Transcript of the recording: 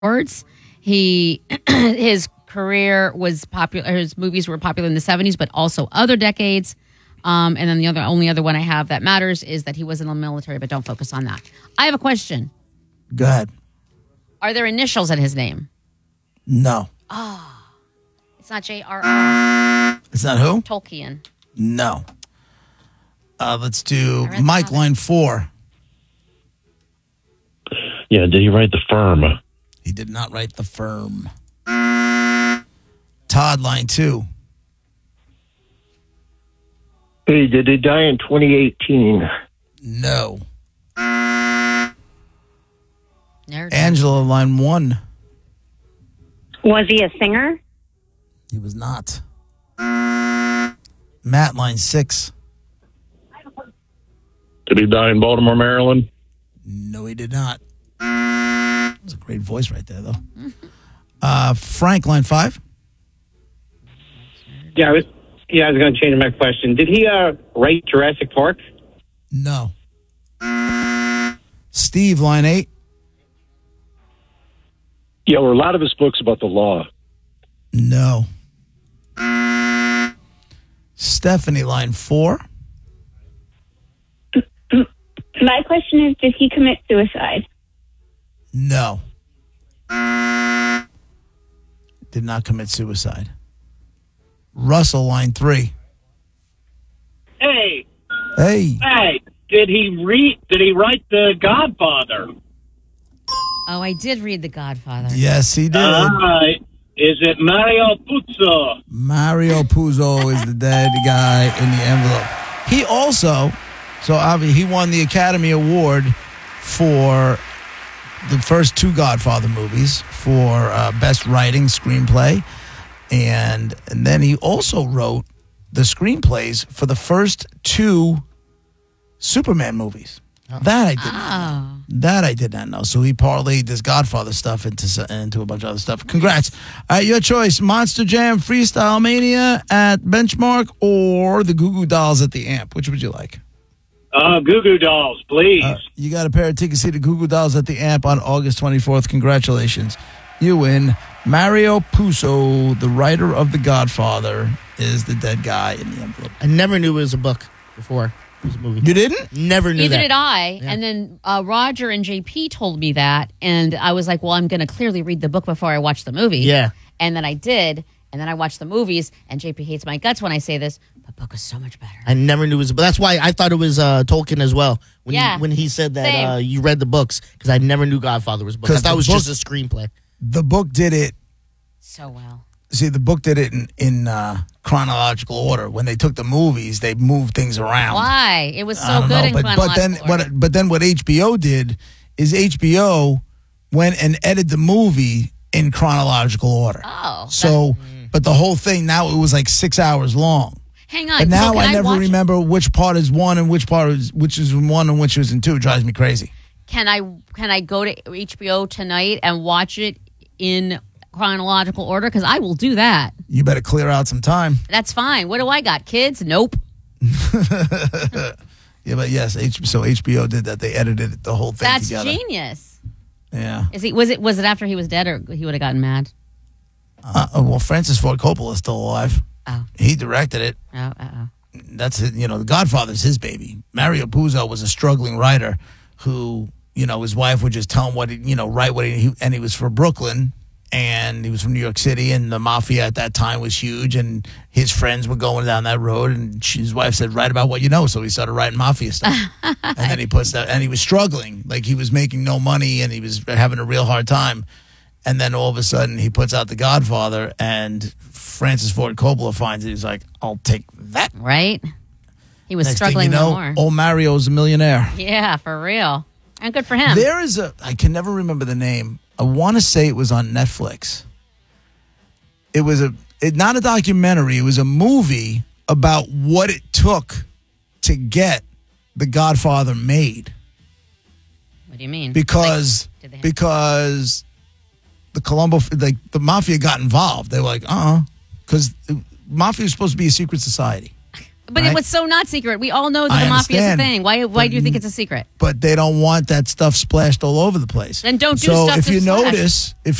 awards. He his career was popular. His movies were popular in the 70s, but also other decades. And then the only other one I have that matters is that he was in the military, but don't focus on that. I have a question. Go ahead. Are there initials in his name? No. It's not J.R.R. It's not who? Tolkien. No. Let's do I read Mike, that. line 4. Yeah, did he write The Firm? He did not write The Firm. Todd, line 2. Hey, did he die in 2018? No. Nerd. Angela, line 1. Was he a singer? He was not. Matt, line 6. Did he die in Baltimore, Maryland? No, he did not. That was a great voice right there, though. Frank, line 5. Yeah, I was going to change my question. Did he write Jurassic Park? No. Steve, line 8. Yeah, were a lot of his books about the law? No. Stephanie, line 4. My question is, did he commit suicide? No. Did not commit suicide. Russell, line 3. Hey, Hey. did he write The Godfather? Oh, I did read The Godfather. Yes, he did. Is it Mario Puzo? Mario Puzo is the dead guy in the envelope. He also, so obviously, he won the Academy Award for the first 2 Godfather movies for best writing screenplay, and then he also wrote the screenplays for the first 2 Superman movies. That I did not know. That I did not know. So he parlayed this Godfather stuff into a bunch of other stuff. Congrats. All right, your choice. Monster Jam Freestyle Mania at Benchmark or the Goo Goo Dolls at the Amp. Which would you like? Goo Goo Dolls, please. You got a pair of tickets to see the Goo Goo Dolls at the Amp on August 24th. Congratulations. You win. Mario Puzo, the writer of The Godfather, is the dead guy in the envelope. I never knew it was a book before. It was a movie. You didn't? Never knew Neither that. did I. Yeah. And then Roger and JP told me that. And I was like, well, I'm going to clearly read the book before I watch the movie. Yeah. And then I did. And then I watched the movies. And JP hates my guts when I say this. The book is so much better. I never knew it was, but that's why I thought it was Tolkien as well. When he said that Same. you read the books, because I never knew Godfather was a book. I 'Cause thought it was the just a screenplay. The book did it. So well. See, the book did it in chronological order. When they took the movies, they moved things around. Why? It was I so don't good know, in but chronological order. then what HBO did is HBO went and edited the movie in chronological order. Oh. So, but the whole thing now it was like 6 hours long. Hang on. But now so can I never watch- remember which part is 1 and which is 1 and which is in 2. It drives me crazy. Can I go to HBO tonight and watch it in chronological order? Because I will do that. You better clear out some time. That's fine. What do I got? Kids? Nope. Yeah, but yes, so HBO did that. They edited the whole thing That's together. genius. Yeah. Was it after he was dead, or he would have gotten mad? Well, Francis Ford Coppola is still alive. Oh. He directed it. Oh. That's it. You know, The Godfather's his baby. Mario Puzo was a struggling writer who, you know, his wife would just tell him write what and he was from Brooklyn and he was from New York City, and the mafia at that time was huge, and his friends were going down that road, and his wife said, write about what you know. So he started writing mafia stuff. And then he puts that, and he was struggling. Like, he was making no money and he was having a real hard time. And then all of a sudden he puts out The Godfather, and Francis Ford Coppola finds it. He's like, I'll take that. Right? He was Next struggling thing you know, no more. old Mario's a millionaire. Yeah, for real. And good for him. There is I can never remember the name. I want to say it was on Netflix. It was not a documentary. It was a movie about what it took to get The Godfather made. What do you mean? Because the mafia got involved. They were like, because mafia is supposed to be a secret society. But right? what's so not secret? We all know that I the mafia is a understand, thing. Why do you think it's a secret? But they don't want that stuff splashed all over the place. Then don't do so stuff if to you splash. notice, if